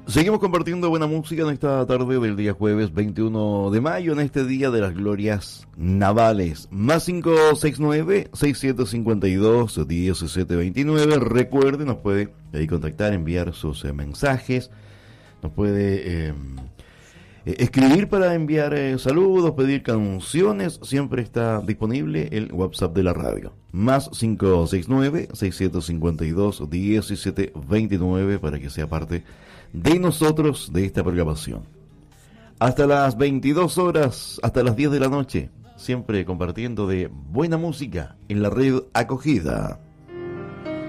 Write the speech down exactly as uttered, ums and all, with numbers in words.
Seguimos compartiendo buena música en esta tarde del día jueves veintiuno de mayo, en este día de las glorias navales. Más cinco seis nueve, seis siete cinco dos, diecisiete veintinueve. Recuerde, nos puede ahí contactar, enviar sus eh, mensajes, nos puede eh, eh, escribir para enviar eh, saludos, pedir canciones. Siempre está disponible el WhatsApp de la radio. Más cinco seis nueve, seis siete cinco dos, diecisiete veintinueve para que sea parte de nosotros, de esta programación. Hasta las veintidós horas, hasta las diez de la noche, siempre compartiendo de buena música en la red Acogida.